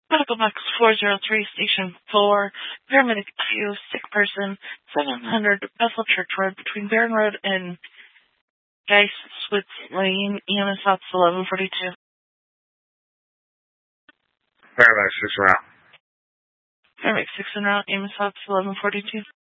Medical box 403, station 4, paramedic 2, sick person, 700 Bethel Church Road between Barron Road and Geiswitz Lane, EMS Ops 1142. Paramedic 6 around. Paramedic 6 en route, EMS Ops 1142.